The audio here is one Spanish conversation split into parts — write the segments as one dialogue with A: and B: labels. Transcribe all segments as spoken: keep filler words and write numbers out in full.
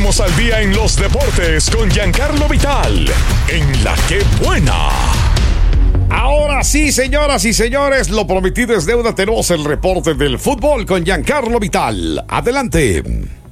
A: Ponnos al día en los deportes con Giancarlo Vital, en La Que Buena. Ahora sí, señoras y señores, lo prometido es deuda. Tenemos el reporte del fútbol con Giancarlo Vital. Adelante.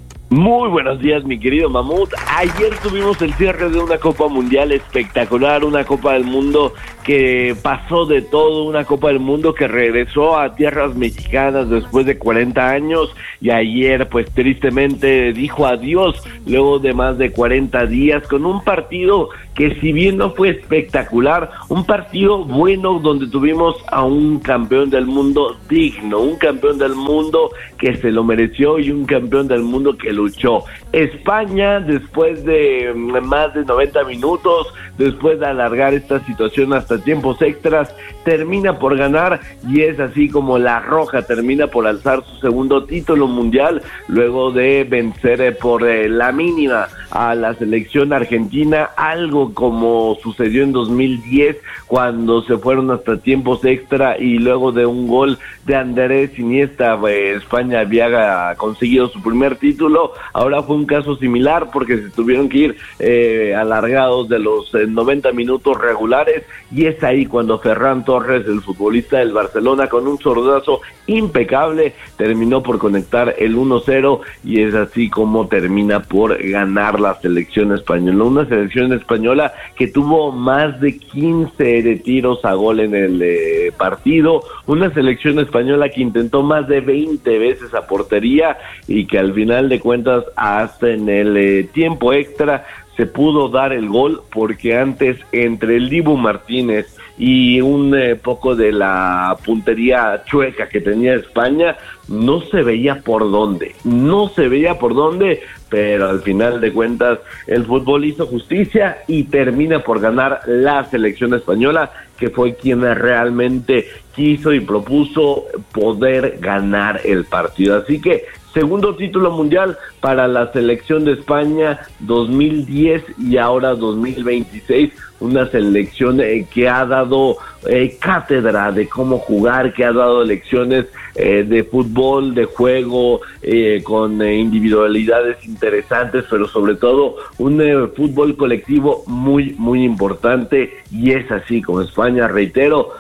B: Muy buenos días, mi querido Mamut. Ayer tuvimos el cierre de una Copa Mundial espectacular, una Copa del Mundo que pasó de todo, una Copa del Mundo que regresó a tierras mexicanas después de cuarenta años y ayer pues tristemente dijo adiós luego de más de cuarenta días con un partido que si bien no fue espectacular, un partido bueno donde tuvimos a un campeón del mundo digno, un campeón del mundo que se lo mereció y un campeón del mundo que luchó. España, después de más de noventa minutos, después de alargar esta situación hasta tiempos extras, termina por ganar y es así como la Roja termina por alzar su segundo título mundial luego de vencer por eh, la mínima a la selección argentina, algo como sucedió en dos mil diez cuando se fueron hasta tiempos extra y luego de un gol de Andrés Iniesta eh, España había conseguido su primer título. Ahora fue un caso similar porque se tuvieron que ir eh, alargados de los eh, noventa minutos regulares y es ahí cuando Ferran Torres, el futbolista del Barcelona, con un zurdazo impecable terminó por conectar el uno cero y es así como termina por ganar la selección española, una selección española que tuvo más de quince de tiros a gol en el eh, partido, una selección española que intentó más de veinte veces a portería y que al final de cuentas hasta en el eh, tiempo extra se pudo dar el gol porque antes entre el Dibu Martínez y un eh, poco de la puntería chueca que tenía España, no se veía por dónde, no se veía por dónde, pero al final de cuentas el fútbol hizo justicia y termina por ganar la selección española, que fue quien realmente quiso y propuso poder ganar el partido. Así que segundo título mundial para la selección de España, dos mil diez y ahora dos mil veintiséis, una selección eh, que ha dado eh, cátedra de cómo jugar, que ha dado lecciones eh, de fútbol, de juego, eh, con eh, individualidades interesantes, pero sobre todo un eh, fútbol colectivo muy, muy importante, y es así como España, reitero,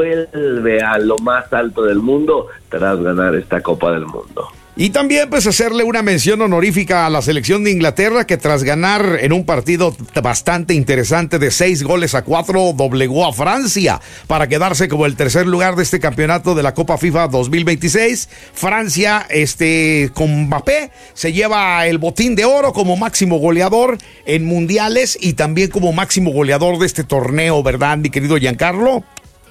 B: vuelve a lo más alto del mundo tras ganar esta Copa del Mundo.
A: Y también pues hacerle una mención honorífica a la selección de Inglaterra, que tras ganar en un partido bastante interesante de seis goles a cuatro, doblegó a Francia para quedarse como el tercer lugar de este campeonato de la Copa FIFA dos mil veintiséis. Francia, este, con Mbappé, se lleva el botín de oro como máximo goleador en mundiales y también como máximo goleador de este torneo, ¿verdad, mi querido Giancarlo?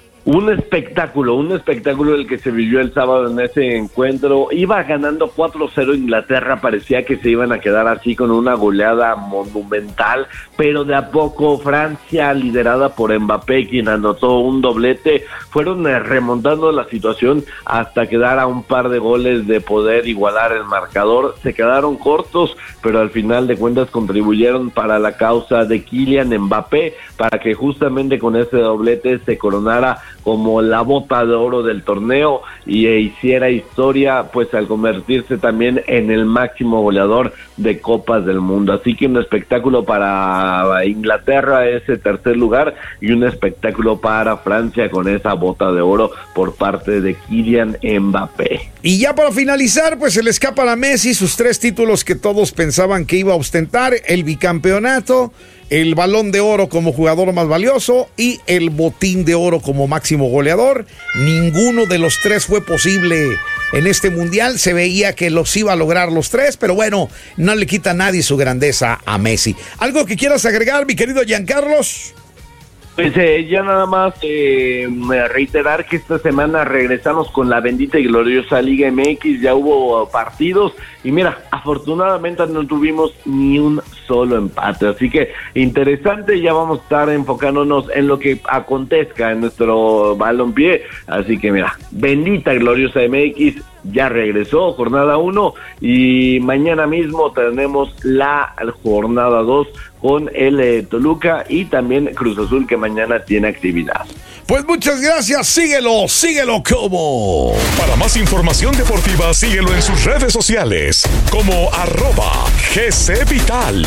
B: Un espectáculo, un espectáculo el que se vivió el sábado en ese encuentro. Iba ganando cuatro cero Inglaterra, parecía que se iban a quedar así con una goleada monumental, pero de a poco Francia, liderada por Mbappé, quien anotó un doblete, fueron remontando la situación hasta quedar a un par de goles de poder igualar el marcador. Se quedaron cortos, pero al final de cuentas contribuyeron para la causa de Kylian Mbappé, para que justamente con ese doblete se coronara como la bota de oro del torneo y e hiciera historia pues al convertirse también en el máximo goleador de Copas del Mundo. Así que un espectáculo para Inglaterra, ese tercer lugar, y un espectáculo para Francia con esa bota de oro por parte de Kylian Mbappé.
A: Y ya para finalizar, pues se le escapan a Messi sus tres títulos que todos pensaban que iba a ostentar: el bicampeonato, el Balón de Oro como jugador más valioso y el Botín de Oro como máximo goleador. Ninguno de los tres fue posible en este mundial. Se veía que los iba a lograr los tres, pero bueno, no le quita a nadie su grandeza a Messi. ¿Algo que quieras agregar, mi querido Giancarlos?
B: Pues eh, ya nada más eh, reiterar que esta semana regresamos con la bendita y gloriosa Liga M X, ya hubo partidos y mira, afortunadamente no tuvimos ni un solo empate, así que interesante, ya vamos a estar enfocándonos en lo que acontezca en nuestro balompié, así que mira, bendita y gloriosa M X, ya regresó, jornada uno, y mañana mismo tenemos la jornada dos con el eh, Toluca y también Cruz Azul, que mañana tiene actividad.
A: Pues muchas gracias, síguelo, síguelo como. Para más información deportiva, síguelo en sus redes sociales como arroba
C: G C Vital.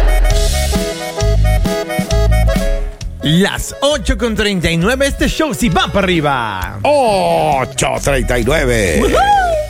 D: Las ocho con treinta y nueve, este show sí va para arriba.
A: ocho treinta y nueve.
D: ¡Woohoo!